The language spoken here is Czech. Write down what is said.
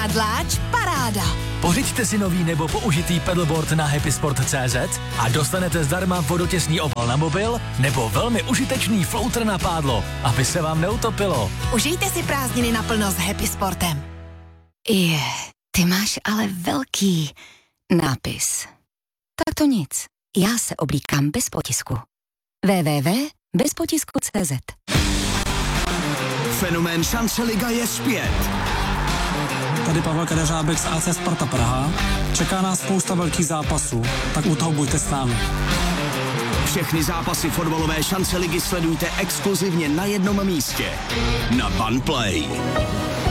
Dláč paráda. Pořiďte si nový nebo použitý pedalboard na happysport.cz a dostanete zdarma vodotěsný obal na mobil nebo velmi užitečný floater na pádlo, aby se vám neutopilo. Užijte si prázdniny naplno s Happy Sportem. Ty máš ale velký nápis. Tak to nic. Já se oblíkám bez potisku. www.bezpotisku.cz. Fenomén Šance liga je zpět. Tady Pavel Kadeřábek z AC Sparta Praha. Čeká nás spousta velkých zápasů, tak u toho buďte s námi. Všechny zápasy fotbalové Šance ligy sledujte exkluzivně na jednom místě. Na Banplay.